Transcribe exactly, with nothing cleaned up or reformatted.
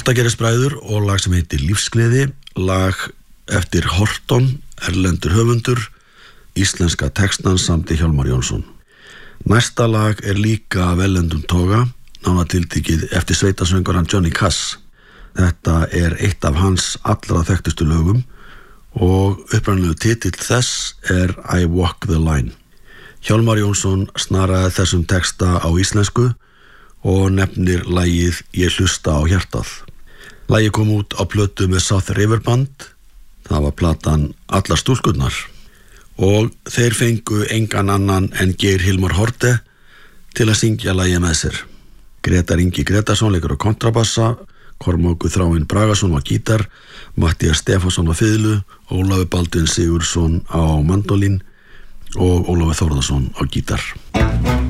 Portagerisbræður og lag sem heitir Lífsgleði, lag eftir Horton, erlendur höfundur, íslenska textan samdi Hjálmar Jónsson. Næsta lag er líka af erlendum toga, nánar tiltekið eftir sveitasöngarann Johnny Cass. Þetta er eitt af hans allra þekktustu lögum og upprænlegu titill þess er I Walk the Line. Hjálmar Jónsson snaraði þessum texta á íslensku og nefnir lagið Ég hlusta á hjartað. Lagið kom út á plötu með South River Band, það var platan Allar stúlkurnar, og þeir fengu engan annan en Geir Hilmar Haarde til að syngja lagið með sér. Grétar Ingi Grétarsson leikur á kontrabassa, Kormákur Þráinn Bragason á gítar, Matthías Stefánsson á fiðlu, Ólafur Baldvin Sigurðsson á mandólín og Ólafur Þórðarson á gítar.